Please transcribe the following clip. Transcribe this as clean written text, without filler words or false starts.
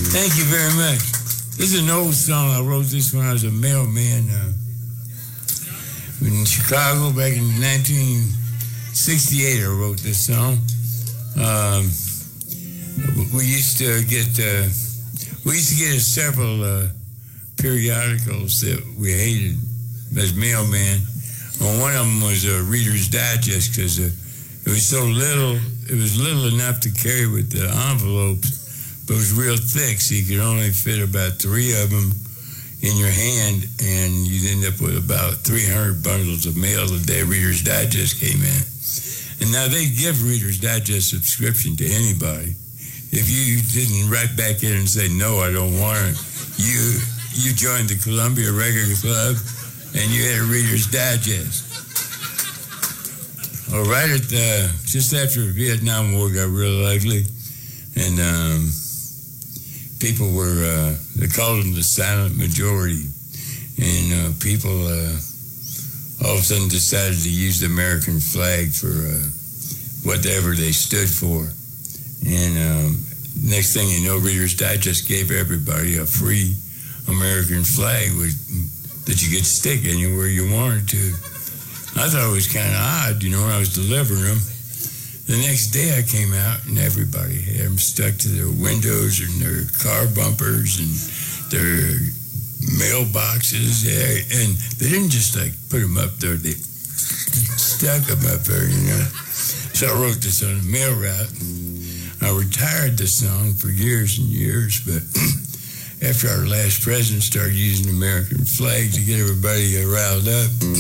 Thank you very much. This is an old song. I wrote this when I was a mailman in Chicago back in 1968. I wrote this song. We used to get several periodicals that we hated as mailman. Well, one of them was Reader's Digest because it was so little. It was little enough to carry with the envelopes, but it was real thick, so you could only fit about 3 of them in your hand, and you'd end up with about 300 bundles of mail the day Reader's Digest came in. And now they give Reader's Digest subscription to anybody. If you didn't write back in and say, no, I don't want it, you joined the Columbia Record Club, and you had a Reader's Digest. Well, right at just after the Vietnam War got real ugly, and people were, they called them the silent majority, and people all of a sudden decided to use the American flag for whatever they stood for. And next thing you know, Reader's Digest gave everybody a free American flag that you could stick anywhere you wanted to. I thought it was kind of odd, when I was delivering them. The next day I came out and everybody had them stuck to their windows and their car bumpers and their mailboxes. And they didn't just put them up there, they stuck them up there, So I wrote this on a mail route. I retired this song for years and years, but after our last president started using the American flag to get everybody riled up,